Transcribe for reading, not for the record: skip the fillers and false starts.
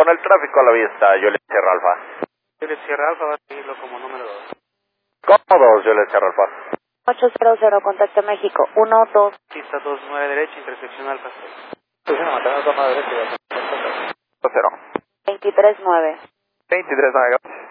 Con el tráfico a la vista, Juliet Sierra Alfa. Juliet Sierra Alfa va a seguirlo como número 2. ¿Cómo 2, Juliet Sierra Alfa? 800, contacto México, 12. Pista 29 derecha, intersección Alfa 6. Pues se matando toma derecha. 0. 23-9. 23, gracias.